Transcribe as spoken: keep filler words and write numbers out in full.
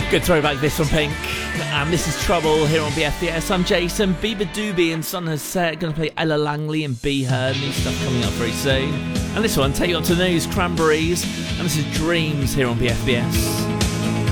Good throwback this from Pink. And this is Trouble here on B F B S. I'm Jason. Bieber Doobie and Son has said going to play Ella Langley and Be Her. New stuff coming up very soon. And this one, take you up to the news, Cranberries. And this is Dreams here on B F B S.